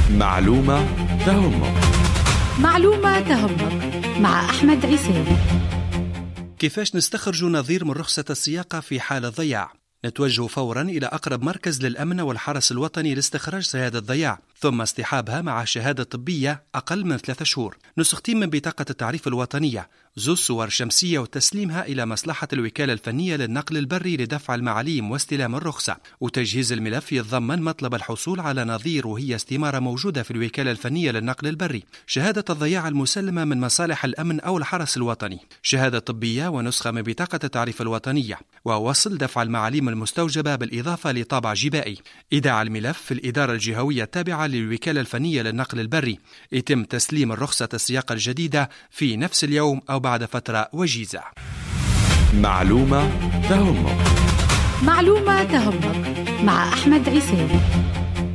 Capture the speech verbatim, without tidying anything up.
معلومة تهمك. معلومة تهمك مع أحمد عيساوي. كيفاش نستخرج نظير من رخصة السياقة في حال الضياع؟ نتوجه فورا إلى أقرب مركز للأمن والحرس الوطني لاستخراج شهادة ضياع، ثم اصطحابها مع شهادة طبية أقل من ثلاثة شهور، نسختين من بطاقة التعريف الوطنية، زوز صور شمسية وتسليمها إلى مصلحة الوكالة الفنية للنقل البري لدفع المعاليم واستلام الرخصة. وتجهيز الملف يتضمن مطلب الحصول على نظير، وهي استمارة موجودة في الوكالة الفنية للنقل البري، شهادة الضياع المسلمة من مصالح الأمن أو الحرس الوطني، شهادة طبية ونسخة من بطاقة التعريف الوطنية، ووصل دفع المعاليم المستوجبة بالإضافة لطابع جبائي. إيداع الملف في الإدارة الجهوية التابعة للوكالة الفنية للنقل البري. يتم تسليم الرخصة السياقة الجديدة في نفس اليوم أو بعد فترة وجيزة. معلومة تهمك. معلومة تهمك مع أحمد عيساوي.